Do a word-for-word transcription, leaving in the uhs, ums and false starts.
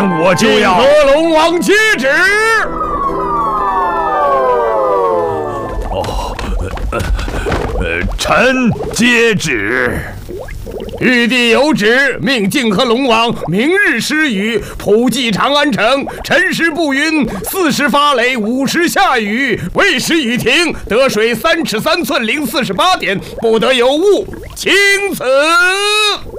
天我就要。 和龙王接旨。 哦，呃呃，臣接旨。 玉帝有旨，命泾河龙王明日施雨，普济长安城。辰时布云，巳时发雷，午时下雨。未时雨停，得水三尺三寸零四十八点，不得有误。钦此。